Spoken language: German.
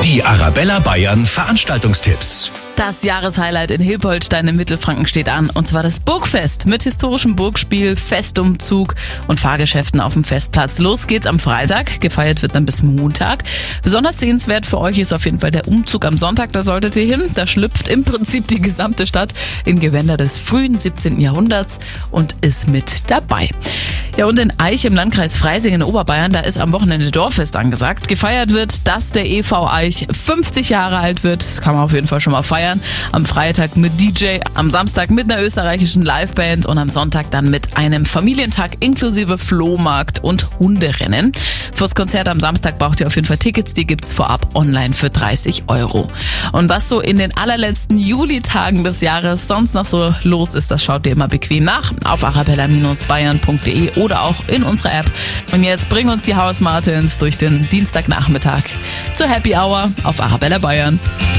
Die Arabella Bayern Veranstaltungstipps. Das Jahreshighlight in Hilpoltstein im Mittelfranken steht an, und zwar das Burgfest mit historischem Burgspiel, Festumzug und Fahrgeschäften auf dem Festplatz. Los geht's am Freitag, gefeiert wird dann bis Montag. Besonders sehenswert für euch ist auf jeden Fall der Umzug am Sonntag, da solltet ihr hin. Da schlüpft im Prinzip die gesamte Stadt in Gewänder des frühen 17. Jahrhunderts und ist mit dabei. Ja, und in Aich im Landkreis Freising in Oberbayern, da ist am Wochenende Dorffest angesagt. Gefeiert wird, dass der e.V. Aich 50 Jahre alt wird. Das kann man auf jeden Fall schon mal feiern. Am Freitag mit DJ, am Samstag mit einer österreichischen Liveband und am Sonntag dann mit einem Familientag inklusive Flohmarkt und Hunderennen. Fürs Konzert am Samstag braucht ihr auf jeden Fall Tickets, die gibt's vorab online für 30 €. Und was so in den allerletzten Julitagen des Jahres sonst noch so los ist, das schaut ihr immer bequem nach auf arabella-bayern.de oder auch in unserer App. Und jetzt bringen uns die House Martins durch den Dienstagnachmittag zur Happy Hour auf Arabella Bayern.